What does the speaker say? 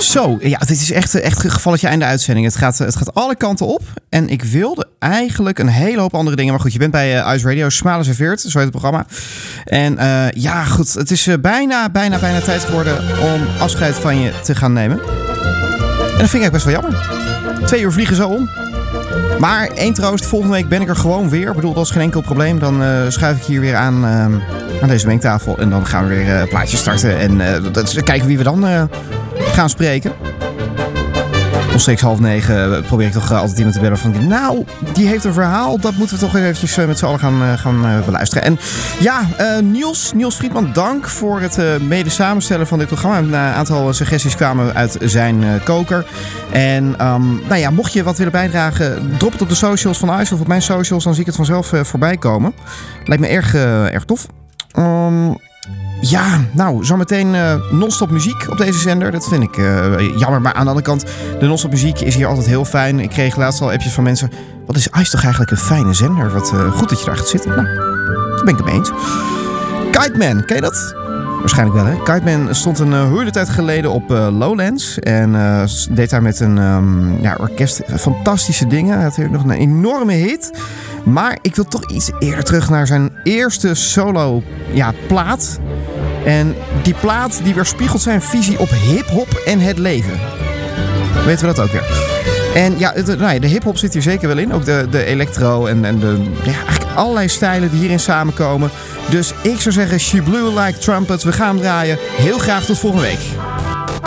Zo, ja, dit is echt een gevalletje einde uitzending. Het gaat alle kanten op. En ik wilde eigenlijk een hele hoop andere dingen. Maar goed, je bent bij Ice Radio. Smalen serveert, zo heet het programma. En ja, goed, het is bijna tijd geworden om afscheid van je te gaan nemen. En dat vind ik best wel jammer. 2 uur vliegen zo om. Maar één troost, volgende week ben ik er gewoon weer. Ik bedoel, dat is geen enkel probleem. Dan schuif ik hier weer aan deze mengtafel. En dan gaan we weer plaatjes starten. En kijken wie we dan gaan spreken. Omstreeks 8:30 probeer ik toch altijd iemand te bellen van... Nou, die heeft een verhaal. Dat moeten we toch eventjes met z'n allen gaan beluisteren. En ja, Niels Friedman, dank voor het mede samenstellen van dit programma. Een aantal suggesties kwamen uit zijn koker. En nou ja, mocht je wat willen bijdragen... drop het op de socials van Ice of op mijn socials. Dan zie ik het vanzelf voorbij komen. Lijkt me erg tof. Ja, nou, zometeen non-stop muziek op deze zender. Dat vind ik jammer, maar aan de andere kant... de non-stop muziek is hier altijd heel fijn. Ik kreeg laatst al appjes van mensen... wat is Ice toch eigenlijk een fijne zender? Wat goed dat je daar gaat zitten. Nou, daar ben ik het mee eens. Kiteman, ken je dat? Waarschijnlijk wel, hè? Kiteman stond een hele tijd geleden op Lowlands. En deed daar met een orkest fantastische dingen. Hij had nog een enorme hit. Maar ik wil toch iets eerder terug naar zijn eerste solo plaat. En die plaat die weerspiegelt zijn visie op hip-hop en het leven. Weten we dat ook weer? En ja, de hip-hop zit hier zeker wel in. Ook de electro en eigenlijk allerlei stijlen die hierin samenkomen. Dus ik zou zeggen, She Blew Like Trumpet. We gaan hem draaien. Heel graag tot volgende week.